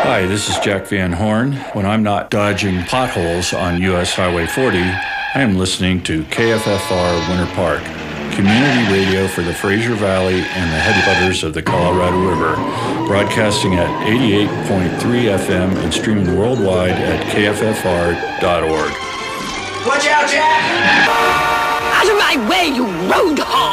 Hi, this is Jack Van Horn. When I'm not dodging potholes on U.S. Highway 40, I am listening to KFFR Winter Park, community radio for the Fraser Valley and the headwaters of the Colorado River, broadcasting at 88.3 FM and streaming worldwide at kffr.org. Watch out, Jack! Out of my way, you road hog!